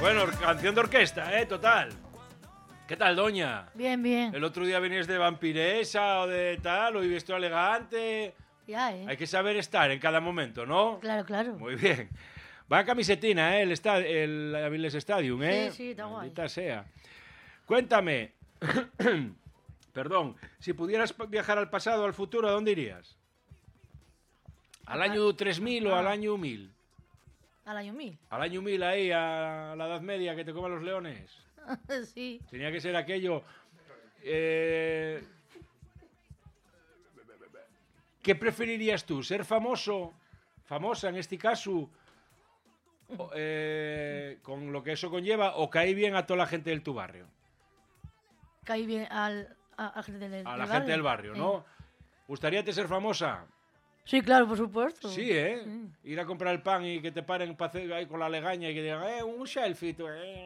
Bueno, canción de orquesta, total. ¿Qué tal, doña? Bien, bien. El otro día venías de vampiresa o de tal, hoy vestido elegante. Ya, Hay que saber estar en cada momento, ¿no? Claro, claro. Muy bien. Va camisetina, el Avilés Stadium, Sí, sí, está guay. Maldita sea. Cuéntame, perdón, si pudieras viajar al pasado o al futuro, ¿a dónde irías? ¿Al año 3000 o al año 1000? Al año 1000. Al año 1000 ahí, a la Edad Media, que te coman los leones. Sí. Tenía que ser aquello... ¿Qué preferirías tú? ¿Ser famoso, famosa en este caso, con lo que eso conlleva, o caer bien a toda la gente de tu barrio? Caí bien a la gente del A la gente del barrio, ¿no? ¿Gustaríate ser famosa? Sí, claro, por supuesto. Sí, Ir a comprar el pan y que te paren ahí con la legaña y que digan, un selfie, tú,